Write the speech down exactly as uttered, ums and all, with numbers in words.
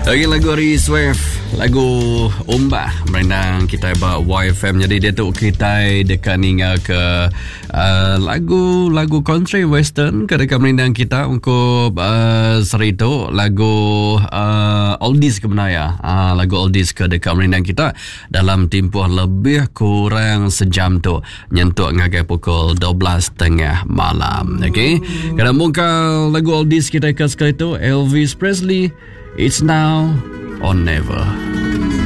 Lagi lagu Ari Swift, lagu Umbah merendang kita ba Y F M. Jadi dia tu kita dekat ninga ke uh, lagu lagu country western ke dekat merendang kita untuk uh, serito lagu uh, oldies ke mana ya. Uh, lagu oldies ke dekat merendang kita dalam tempoh lebih kurang sejam tu nyentuh ngagai pukul dua belas tengah malam. Okey. Kalau muka lagu oldies kita ke sekali tu Elvis Presley, It's Now or Never.